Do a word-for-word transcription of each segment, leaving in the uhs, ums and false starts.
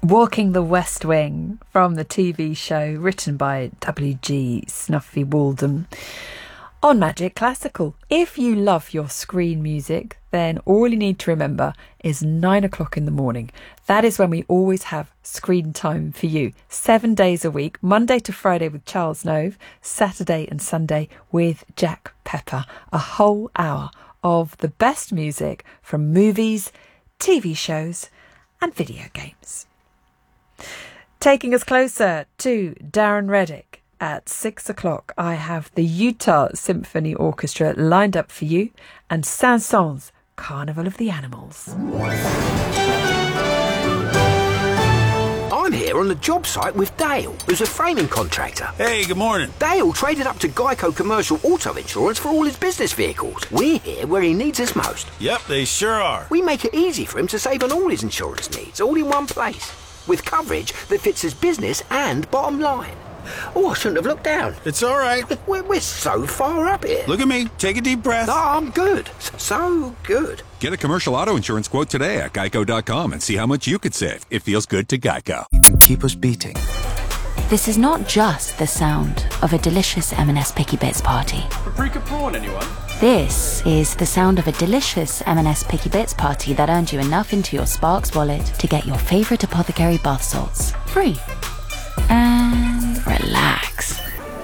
Walking the West Wing from the T V show written by W G Snuffy Walden on Magic Classical. If you love your screen music, then all you need to remember is nine o'clock in the morning. That is when we always have screen time for you. Seven days a week, Monday to Friday with Charles Nove, Saturday and Sunday with Jack Pepper. A whole hour of the best music from movies, T V shows and video games. Taking us closer to Darren Reddick at six o'clock, I have the Utah Symphony Orchestra lined up for you and Saint-Saëns' Carnival of the Animals. I'm here on the job site with Dale, who's a framing contractor. Hey, good morning. Dale traded up to Geico Commercial Auto Insurance for all his business vehicles. We're here where he needs us most. Yep, they sure are. We make it easy for him to save on all his insurance needs, all in one place, with coverage that fits his business and bottom line. Oh, I shouldn't have looked down. It's all right. We're, we're so far up here. Look at me. Take a deep breath. No, I'm good. So good. Get a commercial auto insurance quote today at geico dot com and see how much you could save. It feels good to Geico. You can keep us beating. This is not just the sound of a delicious M and S Picky Bits party. Paprika prawn, anyone? This is the sound of a delicious M and S Picky Bits party that earned you enough into your Sparks wallet to get your favourite apothecary bath salts free. And relax.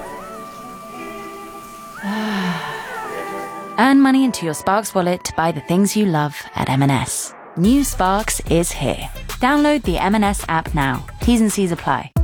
Earn money into your Sparks wallet to buy the things you love at M and S. New Sparks is here. Download the M and S app now. T's and C's apply.